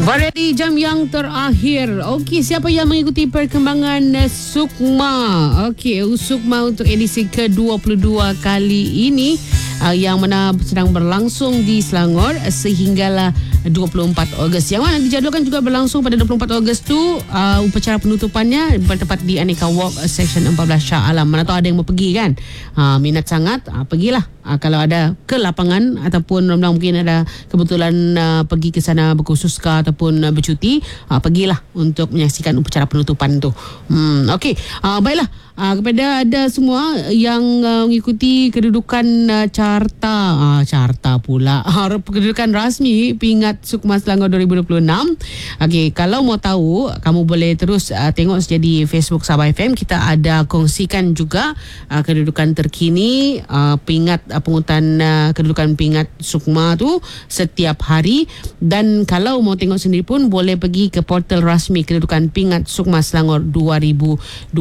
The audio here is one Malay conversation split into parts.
Variety jam yang terakhir. Okey, siapa yang mengikuti perkembangan Sukma? Okey, Sukma untuk edisi ke-22 kali ini yang mana sedang berlangsung di Selangor sehinggalah 24 Ogos. Yang mana dijadualkan juga berlangsung pada 24 Ogos tu upacara penutupannya bertepat di Aneka Walk Seksyen 14 Shah Alam. Mana tahu ada yang mau pergi kan? Minat sangat, pergilah. Kalau ada ke lapangan ataupun mungkin ada kebetulan pergi ke sana berkursus ataupun bercuti, pergilah untuk menyaksikan upacara penutupan tu. Okey, baiklah. Kepada anda semua yang mengikuti kedudukan carta pula kedudukan rasmi Pingat Sukma Selangor 2026. Okey, kalau mau tahu, kamu boleh terus tengok saja di Facebook Sabah FM. Kita ada kongsikan juga kedudukan terkini pingat pengurutan kedudukan Pingat Sukma tu setiap hari. Dan kalau mau tengok sendiri pun boleh pergi ke portal rasmi kedudukan Pingat Sukma Selangor 2026.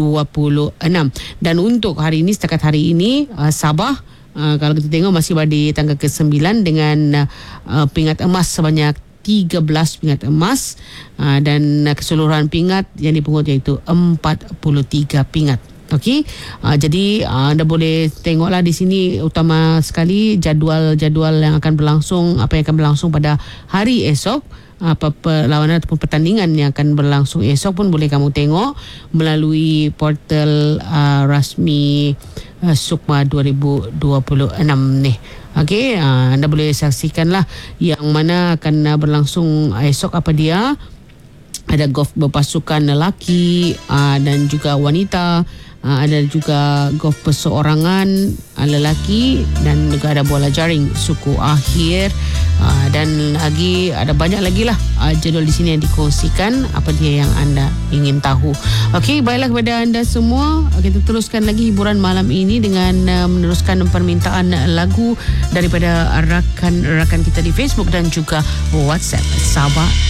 Dan untuk hari ini, setakat hari ini, Sabah kalau kita tengok masih berada di tangga ke-9 dengan pingat emas sebanyak 13 pingat emas, dan keseluruhan pingat yang dipungut iaitu 43 pingat. Okey, jadi anda boleh tengoklah di sini utama sekali jadual-jadual yang akan berlangsung, apa yang akan berlangsung pada hari esok. Perlawanan ataupun pertandingan yang akan berlangsung esok pun boleh kamu tengok melalui portal rasmi Sukma 2026 ni. Okey, anda boleh saksikanlah yang mana akan berlangsung esok. Apa dia? Ada golf berpasukan lelaki dan juga wanita. Ada juga golf perseorangan lelaki, dan juga ada bola jaring suku akhir, dan lagi ada banyak lagi lah jadual di sini yang dikongsikan. Apa dia yang anda ingin tahu? Okey, baiklah kepada anda semua, kita teruskan lagi hiburan malam ini dengan meneruskan permintaan lagu daripada rakan-rakan kita di Facebook dan juga WhatsApp Sabah